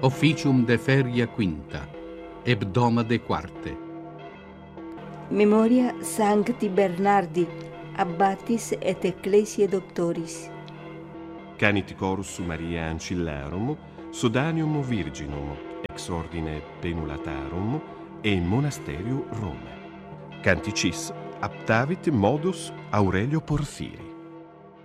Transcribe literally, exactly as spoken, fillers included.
Officium de feria quinta, hebdoma de quarte. Memoria Sancti Bernardi, abbatis et ecclesiae doctoris. Canit chorus Maria Ancillarum, Sodanium Virginum, ex ordine Penulatarum, e in monasterio Rome. Canticis aptavit modus Aurelio Porfiri.